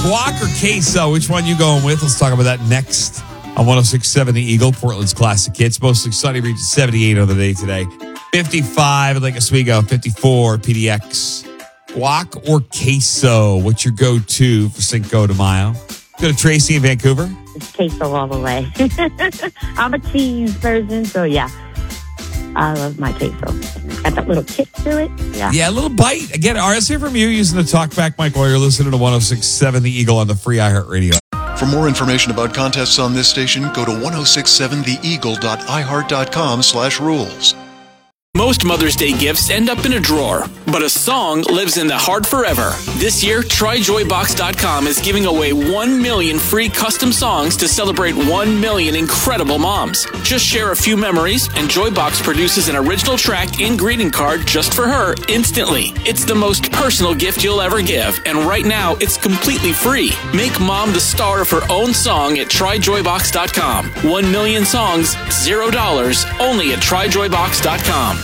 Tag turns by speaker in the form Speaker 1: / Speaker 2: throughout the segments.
Speaker 1: guac or queso? Which one you going with? Let's talk about that next on 106.7 The Eagle, Portland's classic hits. Mostly sunny, reaches 78 on the day today. 55 at Lake Oswego, 54 PDX. Guac or queso? What's your go-to for Cinco de Mayo? Go to Tracy in Vancouver.
Speaker 2: It's queso all the way. I'm a cheese person, so yeah. I love my queso. Got that little kick to it.
Speaker 1: Yeah, a little bite. Again, let's hear from you using the talkback mic while you're listening to 106.7 The Eagle on the free iHeartRadio.
Speaker 3: For more information about contests on this station, go to 1067theeagle.iheart.com/rules.
Speaker 4: Most Mother's Day gifts end up in a drawer, but a song lives in the heart forever. This year, TryJoyBox.com is giving away 1 million free custom songs to celebrate 1 million incredible moms. Just share a few memories, and Joybox produces an original track and greeting card just for her instantly. It's the most personal gift you'll ever give, and right now, it's completely free. Make mom the star of her own song at TryJoyBox.com. 1 million songs, $0, only at TryJoyBox.com.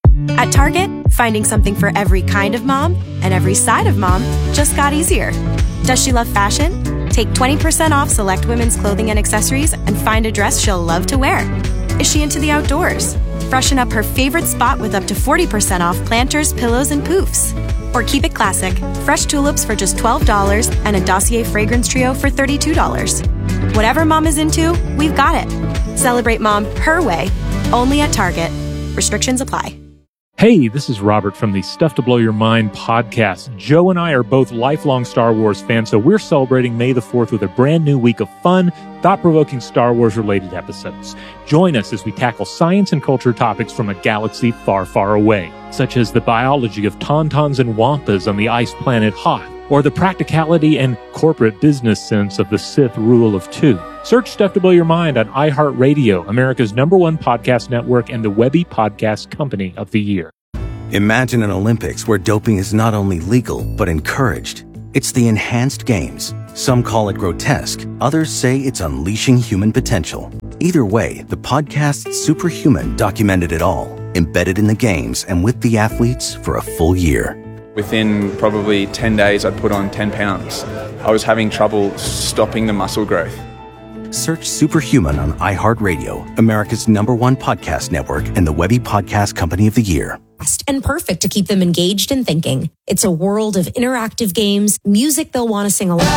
Speaker 5: At Target, finding something for every kind of mom and every side of mom just got easier. Does she love fashion? Take 20% off select women's clothing and accessories and find a dress she'll love to wear. Is she into the outdoors? Freshen up her favorite spot with up to 40% off planters, pillows, and poofs. Or keep it classic, fresh tulips for just $12 and a Dossier fragrance trio for $32. Whatever mom is into, we've got it. Celebrate mom her way, only at Target. Restrictions apply.
Speaker 6: Hey, this is Robert from the Stuff to Blow Your Mind podcast. Joe and I are both lifelong Star Wars fans, so we're celebrating May the 4th with a brand new week of fun, thought-provoking Star Wars-related episodes. Join us as we tackle science and culture topics from a galaxy far, far away, such as the biology of tauntauns and wampas on the ice planet Hoth, or the practicality and corporate business sense of the Sith rule of two. Search Stuff to Blow Your Mind on iHeartRadio, America's #1 podcast network and the Webby Podcast Company of the Year.
Speaker 7: Imagine an Olympics where doping is not only legal, but encouraged. It's the Enhanced Games. Some call it grotesque. Others say it's unleashing human potential. Either way, the podcast Superhuman documented it all, embedded in the games and with the athletes for a full year.
Speaker 8: Within probably 10 days, I'd put on 10 pounds. I was having trouble stopping the muscle growth.
Speaker 7: Search Superhuman on iHeartRadio, America's #1 podcast network and the Webby Podcast Company of the Year.
Speaker 9: And perfect to keep them engaged and thinking. It's a world of interactive games, music they'll want to sing along.